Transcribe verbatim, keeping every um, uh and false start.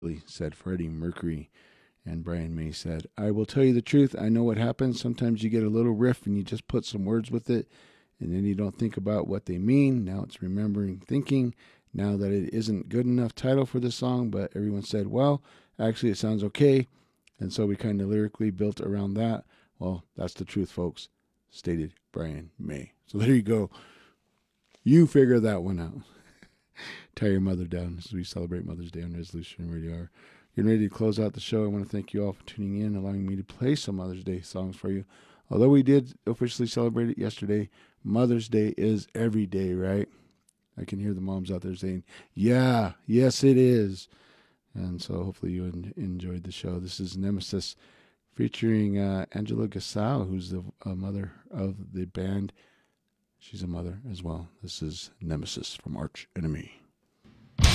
said Freddie Mercury. And Brian May said, I will tell you the truth. I know what happens. Sometimes you get a little riff and you just put some words with it, and then you don't think about what they mean. Now it's remembering thinking now that it isn't good enough title for the song, but everyone said, well, actually it sounds okay. And so we kind of lyrically built around that. Well, that's the truth, folks, stated Brian May. So there you go. You figure that one out. Tear your mother down as we celebrate Mother's Day on Resolution Radio Hour. Getting ready to close out the show. I want to thank you all for tuning in, allowing me to play some Mother's Day songs for you. Although we did officially celebrate it yesterday, Mother's Day is every day, right? I can hear the moms out there saying, yeah, yes, it is. And so hopefully you en- enjoyed the show. This is Nemesis featuring uh, Angela Gasal, who's the uh, mother of the band. She's a mother as well. This is Nemesis from Arch Enemy.